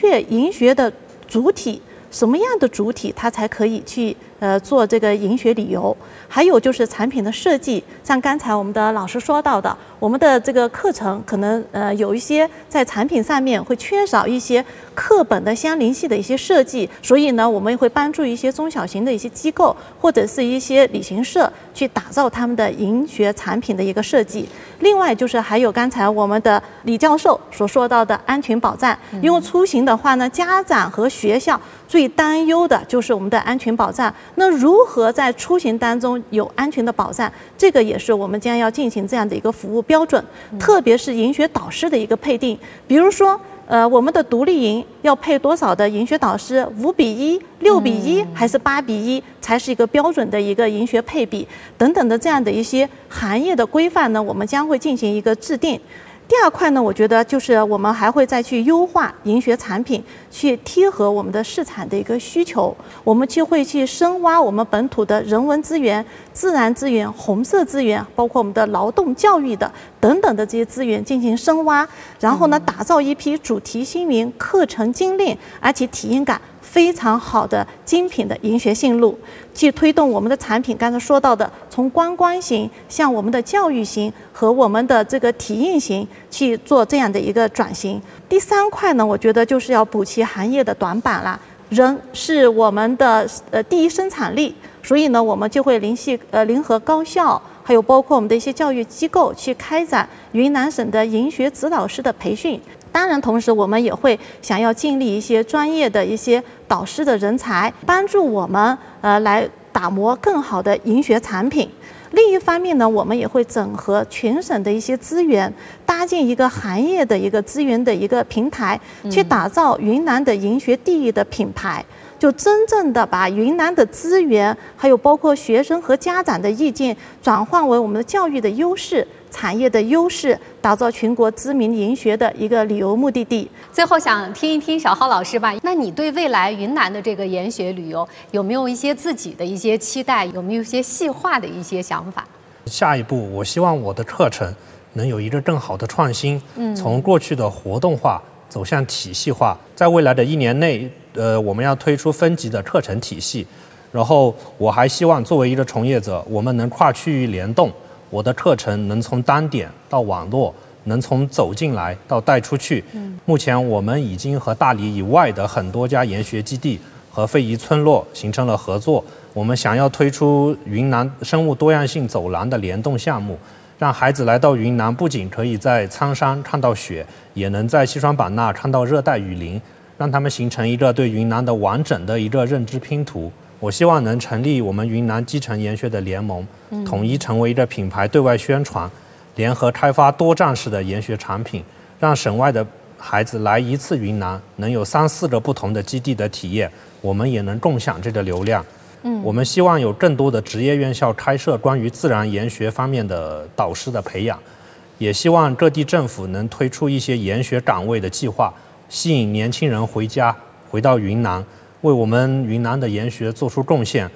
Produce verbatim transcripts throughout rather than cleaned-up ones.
确银学的主体，什么样的主体它才可以去呃做这个银学旅游？还有就是产品的设计，像刚才我们的老师说到的，我们的这个课程可能呃有一些在产品上面会缺少一些课本的相联系的一些设计，所以呢，我们也会帮助一些中小型的一些机构或者是一些旅行社去打造他们的银学产品的一个设计。另外就是还有刚才我们的李教授所说到的安全保障，因为出行的话呢，家长和学校最担忧的就是我们的安全保障。那如何在出行当中有安全的保障，这个也是我们将要进行这样的一个服务标准，特别是银学导师的一个配定。比如说呃，我们的独立营要配多少的银学导师？五比一、六比一还是八比一才是一个标准的一个银学配比等等的这样的一些行业的规范呢？我们将会进行一个制定。第二块呢，我觉得就是我们还会再去优化银学产品，去贴合我们的市场的一个需求。我们就会去深挖我们本土的人文资源、自然资源、红色资源，包括我们的劳动教育的等等的这些资源进行深挖，然后呢，打造一批主题新颖、课程精炼，而且体验感非常好的精品的银学线路，去推动我们的产品。刚才说到的，从观光型向我们的教育型和我们的这个体验型去做这样的一个转型。第三块呢，我觉得就是要补齐行业的短板啦。人是我们的呃第一生产力，所以呢，我们就会联系呃联合高校，还有包括我们的一些教育机构去开展云南省的银学指导师的培训。当然，同时我们也会想要建立一些专业的一些导师的人才，帮助我们呃来打磨更好的银学产品。另一方面呢，我们也会整合全省的一些资源，搭建一个行业的一个资源的一个平台，去打造云南的银学第一的品牌。就真正的把云南的资源，还有包括学生和家长的意见，转换为我们的教育的优势、产业的优势，打造全国知名银学的一个旅游目的地。 最后想听一听小浩老师吧，那你对未来云南的这个研学旅游有没有一些自己的一些期待？有没有一些细化的一些想法？ 下一步，我希望我的课程能有一个更好的创新，嗯，从过去的活动化走向体系化，在未来的一年内。呃，我们要推出分级的课程体系，然后我还希望作为一个从业者，我们能跨区域联动，我的课程能从单点到网络，能从走进来到带出去。嗯，目前我们已经和大理以外的很多家研学基地和非遗村落形成了合作，我们想要推出云南生物多样性走廊的联动项目，让孩子来到云南，不仅可以在苍山看到雪，也能在西双版纳看到热带雨林。让他们形成一个对云南的完整的一个认知拼图。我希望能成立我们云南基层研学的联盟，统一成为一个品牌对外宣传，联合开发多站式的研学产品，让省外的孩子来一次云南能有三四个不同的基地的体验，我们也能共享这个流量。嗯，我们希望有更多的职业院校开设关于自然研学方面的导师的培养，也希望各地政府能推出一些研学岗位的计划，吸引年轻人回家，回到云南，为我们云南的研学做出贡献。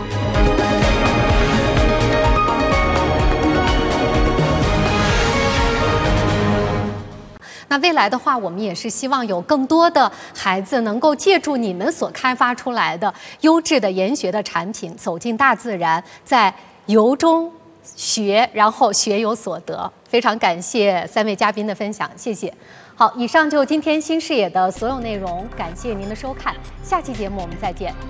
那未来的话，我们也是希望有更多的孩子能够借助你们所开发出来的优质的研学的产品，走进大自然，在游中学，然后学有所得。非常感谢三位嘉宾的分享，谢谢。好，以上就今天新视野的所有内容，感谢您的收看，下期节目我们再见。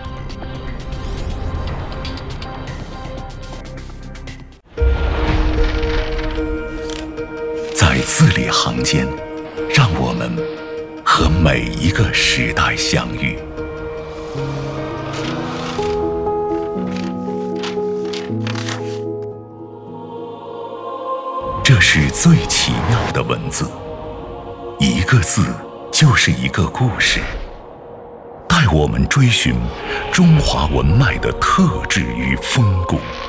在字里行间，让我们和每一个时代相遇。这是最奇妙的文字，一个字就是一个故事，带我们追寻中华文脉的特质与风骨。